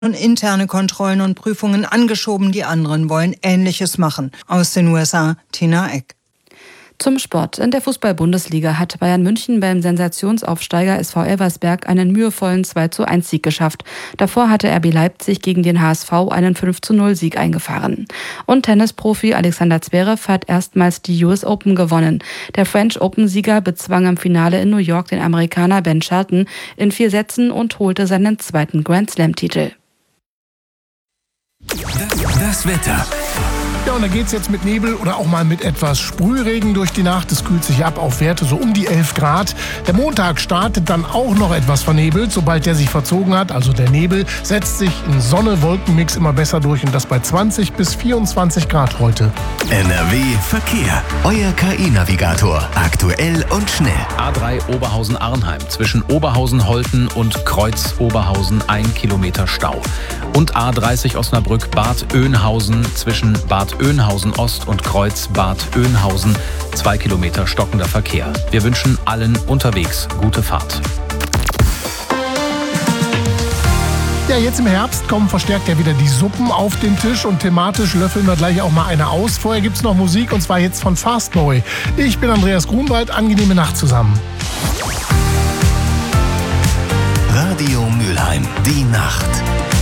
und interne Kontrollen und Prüfungen angeschoben. Die anderen wollen Ähnliches machen. Aus den USA, Tina Eck. Zum Sport. In der Fußball-Bundesliga hat Bayern München beim Sensationsaufsteiger SV Elversberg einen mühevollen 2:1-Sieg geschafft. Davor hatte RB Leipzig gegen den HSV einen 5:0-Sieg eingefahren. Und Tennisprofi Alexander Zverev hat erstmals die US Open gewonnen. Der French Open-Sieger bezwang im Finale in New York den Amerikaner Ben Shelton in 4 Sätzen und holte seinen zweiten Grand-Slam-Titel. Das Wetter. Ja, und da geht's jetzt mit Nebel oder auch mal mit etwas Sprühregen durch die Nacht. Es kühlt sich ab auf Werte so um die 11 Grad. Der Montag startet dann auch noch etwas vernebelt. Sobald der sich verzogen hat, also der Nebel, setzt sich ein Sonne-Wolken-Mix immer besser durch und das bei 20 bis 24 Grad heute. NRW Verkehr. Euer KI-Navigator. Aktuell und schnell. A3 Oberhausen-Arnheim. Zwischen Oberhausen-Holten und Kreuz-Oberhausen 1 Kilometer Stau. Und A30 Osnabrück-Bad Oeynhausen zwischen Bad Oeynhausen-Ost und Kreuz-Bad Oeynhausen 2 Kilometer stockender Verkehr. Wir wünschen allen unterwegs gute Fahrt. Ja, jetzt im Herbst kommen verstärkt ja wieder die Suppen auf den Tisch und thematisch löffeln wir gleich auch mal eine aus. Vorher gibt's noch Musik und zwar jetzt von Fastboy. Ich bin Andreas Grunwald, angenehme Nacht zusammen. Radio Mülheim, die Nacht.